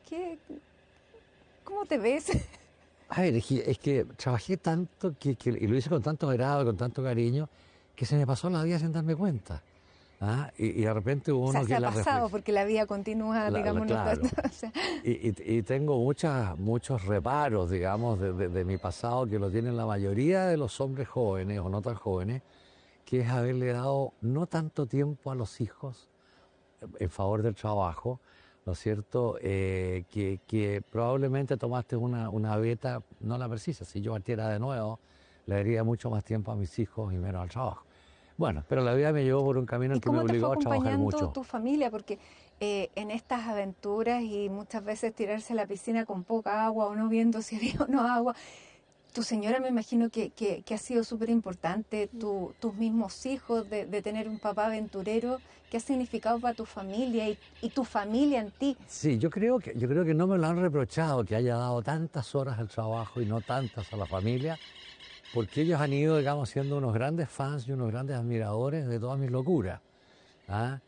¿Cómo te ves? A ver, es que trabajé tanto y lo hice con tanto agrado, con tanto cariño, que se me pasó la vida sin darme cuenta. ¿Ah? Y de repente O sea, uno se que ha pasado porque la vida continúa, digamos, no está, claro. o sea, Y tengo muchos reparos, digamos, de mi pasado que lo tienen la mayoría de los hombres jóvenes o no tan jóvenes, que es haberle dado no tanto tiempo a los hijos en favor del trabajo, ¿no es cierto? Que probablemente tomaste una beta, no la precisas. Si yo partiera de nuevo, le daría mucho más tiempo a mis hijos y menos al trabajo. Bueno, pero la vida me llevó por un camino ¿y en que me cómo te fue obligó a trabajar acompañando mucho. tu familia? Porque en estas aventuras y muchas veces tirarse a la piscina con poca agua o no viendo si había o no agua, tu señora me imagino que ha sido súper importante, tus mismos hijos, de tener un papá aventurero, ¿qué ha significado para tu familia y tu familia en ti? Sí, yo creo que no me lo han reprochado que haya dado tantas horas al trabajo y no tantas a la familia, porque ellos han ido, digamos, siendo unos grandes fans y unos grandes admiradores de todas mis locuras. ¿Ah?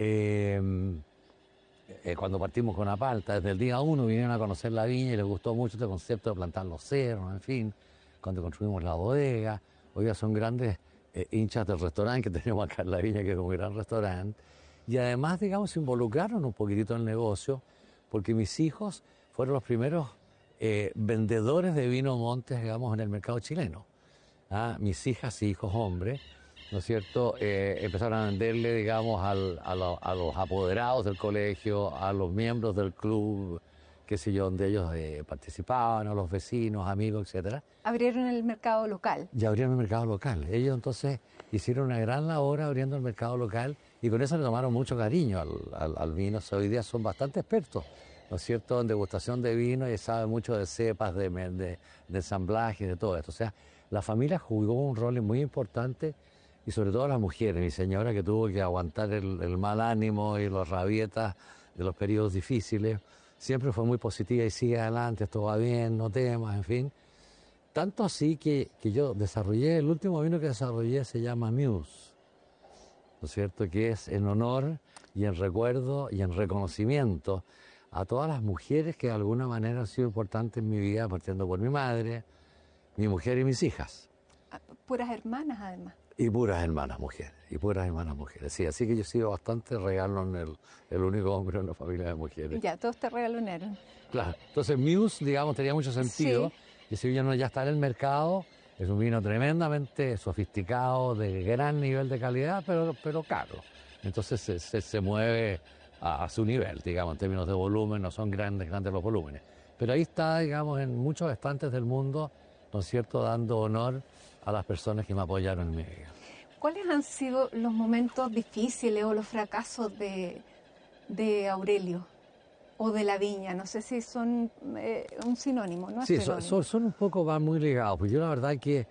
Cuando partimos con Apalta, desde el día 1 vinieron a conocer la viña y les gustó mucho este concepto de plantar los cerros, en fin, cuando construimos la bodega. Hoy ya son grandes hinchas del restaurante que tenemos acá en la viña, que es un gran restaurante. Y además, digamos, se involucraron un poquitito en el negocio, porque mis hijos fueron los primeros vendedores de vino Montes, digamos, en el mercado chileno. ¿Ah? Mis hijas y hijos hombres, ¿no es cierto?, empezaron a venderle, digamos, a los apoderados del colegio, a los miembros del club, qué sé yo, donde ellos participaban, a los vecinos, amigos, etcétera. Abrieron el mercado local. Y abrieron el mercado local. Ellos entonces hicieron una gran labor abriendo el mercado local y con eso le tomaron mucho cariño al vino. O sea, hoy día son bastante expertos, ¿no es cierto?, en degustación de vino y saben mucho de cepas, de ensamblaje, de todo esto. O sea, la familia jugó un rol muy importante y sobre todo las mujeres. Mi señora, que tuvo que aguantar el mal ánimo y las rabietas de los periodos difíciles, siempre fue muy positiva y sigue adelante, esto va bien, no temas, en fin. Tanto así que yo desarrollé, el último vino que desarrollé se llama Muse, ¿no es cierto?, que es en honor y en recuerdo y en reconocimiento a todas las mujeres que de alguna manera han sido importantes en mi vida, partiendo por mi madre, mi mujer y mis hijas. Puras hermanas, además. Y puras hermanas mujeres, sí, así que yo he sido bastante regalo en el único hombre en una familia de mujeres. Ya, todos te regalonearon. Claro, entonces Muse, digamos, tenía mucho sentido, Sí. y ese vino ya está en el mercado, es un vino tremendamente sofisticado, de gran nivel de calidad, pero caro. Entonces se mueve a su nivel, digamos, en términos de volumen, no son grandes los volúmenes. Pero ahí está, digamos, en muchos estantes del mundo, ¿no es cierto?, dando honor a las personas que me apoyaron en mi vida. ¿Cuáles han sido los momentos difíciles o los fracasos de Aurelio o de la viña? No sé si son un sinónimo, ¿no? Sí, Es sinónimo. son un poco van muy ligados, pues yo la verdad que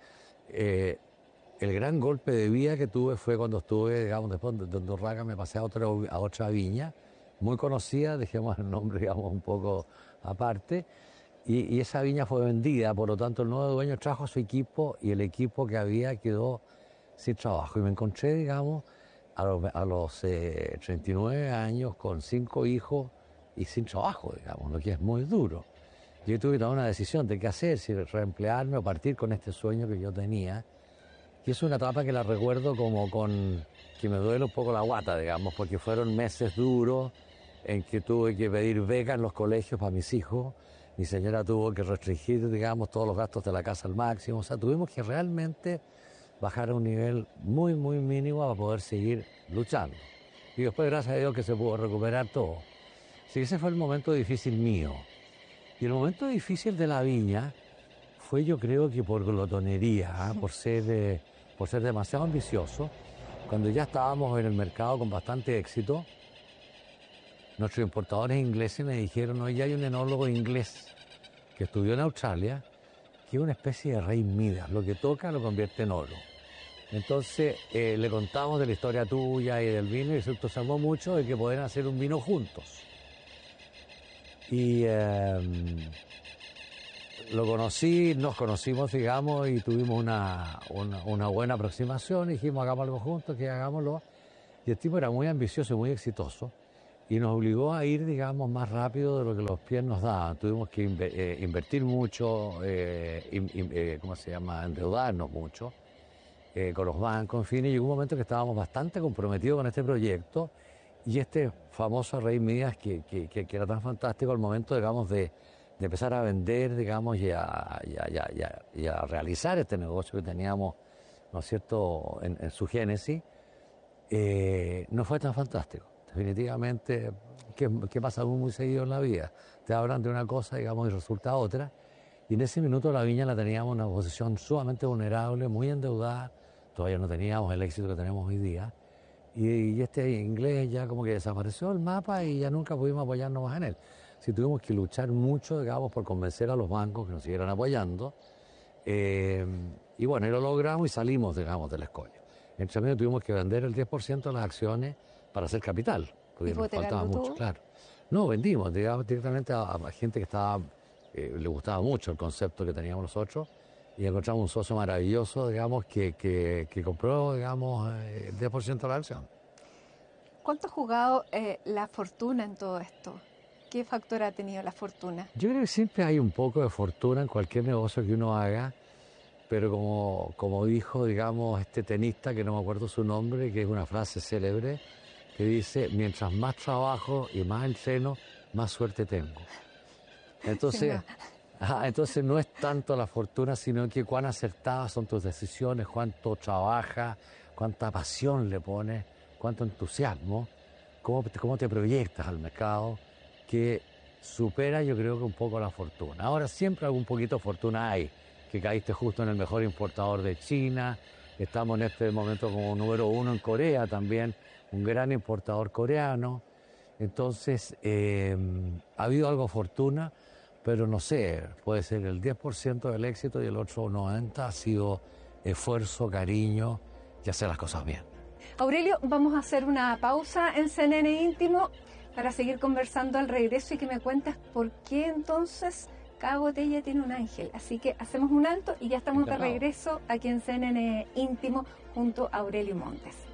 el gran golpe de vida que tuve fue cuando estuve, digamos, después de Urraca me pasé a otra viña, muy conocida, dejemos el nombre, digamos, un poco aparte, y esa viña fue vendida, por lo tanto el nuevo dueño trajo a su equipo y el equipo que había quedó sin trabajo. Y me encontré, digamos, a los 39 años con 5 hijos y sin trabajo, digamos, lo que es muy duro. Yo tuve que tomar una decisión de qué hacer, si reemplearme o partir con este sueño que yo tenía. Y es una etapa que la recuerdo como que me duele un poco la guata, digamos, porque fueron meses duros en que tuve que pedir becas en los colegios para mis hijos. Mi señora tuvo que restringir, digamos, todos los gastos de la casa al máximo. O sea, tuvimos que realmente bajar a un nivel muy, muy mínimo para poder seguir luchando. Y después, gracias a Dios, que se pudo recuperar todo. Sí, ese fue el momento difícil mío. Y el momento difícil de la viña fue, yo creo que por glotonería, por ser demasiado ambicioso. Cuando ya estábamos en el mercado con bastante éxito, nuestros importadores ingleses me dijeron: oye, hay un enólogo inglés que estudió en Australia, que es una especie de rey Midas, lo que toca lo convierte en oro. Entonces le contamos de la historia tuya y del vino y se entusiasmó mucho de que podían hacer un vino juntos. Y lo conocí, nos conocimos, digamos, y tuvimos una buena aproximación. Y dijimos, hagamos algo juntos, que hagámoslo. Y el tipo era muy ambicioso y muy exitoso. y nos obligó a ir, digamos, más rápido de lo que los pies nos daban. Tuvimos que invertir mucho, ¿cómo se llama?, endeudarnos mucho con los bancos, en fin, y llegó un momento que estábamos bastante comprometidos con este proyecto y este famoso Rey Midas que era tan fantástico al momento, digamos, de empezar a vender, digamos, y a realizar este negocio que teníamos, ¿no es cierto?, en su génesis, no fue tan fantástico. Definitivamente, que pasa muy seguido en la vida. Te hablan de una cosa, digamos, y resulta otra. Y en ese minuto la viña la teníamos en una posición sumamente vulnerable, muy endeudada. Todavía no teníamos el éxito que tenemos hoy día. Y este inglés ya como que desapareció del mapa y ya nunca pudimos apoyarnos más en él. Sí, tuvimos que luchar mucho, digamos, por convencer a los bancos que nos siguieran apoyando. Y bueno, y lo logramos y salimos, digamos, del escollo. Entre medio tuvimos que vender el 10% de las acciones para hacer capital, porque nos faltaba mucho, claro. No, vendimos, digamos, directamente a gente que estaba, le gustaba mucho el concepto que teníamos nosotros, y encontramos un socio maravilloso, digamos, que compró, digamos, el 10% de la acción. ¿Cuánto ha jugado la fortuna en todo esto? ¿Qué factor ha tenido la fortuna? Yo creo que siempre hay un poco de fortuna en cualquier negocio que uno haga, pero como dijo, digamos, este tenista, que no me acuerdo su nombre, que es una frase célebre, que dice, mientras más trabajo y más entreno, más suerte tengo. Entonces, entonces no es tanto la fortuna, sino que cuán acertadas son tus decisiones, cuánto trabajas, cuánta pasión le pones, cuánto entusiasmo, cómo te proyectas al mercado, que supera, yo creo, que un poco la fortuna. Ahora siempre algún poquito de fortuna hay, que caíste justo en el mejor importador de China, estamos en este momento como número 1 en Corea también, un gran importador coreano. Entonces, ha habido algo de fortuna, pero no sé, puede ser el 10% del éxito y el otro 90% ha sido esfuerzo, cariño y hacer las cosas bien. Aurelio, vamos a hacer una pausa en CNN Íntimo para seguir conversando al regreso y que me cuentes por qué entonces cada botella tiene un ángel. Así que hacemos un alto y ya estamos de regreso aquí en CNN Íntimo junto a Aurelio Montes.